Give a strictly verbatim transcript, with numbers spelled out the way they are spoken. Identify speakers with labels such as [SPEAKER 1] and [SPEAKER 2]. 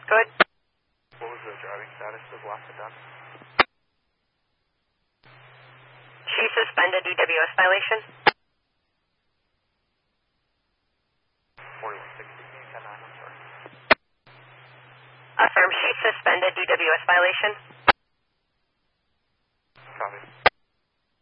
[SPEAKER 1] Go ahead.
[SPEAKER 2] What was the driving status of Washington?
[SPEAKER 1] She suspended D W S violation.
[SPEAKER 2] forty-one sixty, can you ten nine, I'm sorry.
[SPEAKER 1] Affirm, she suspended D W S violation.
[SPEAKER 2] Copy.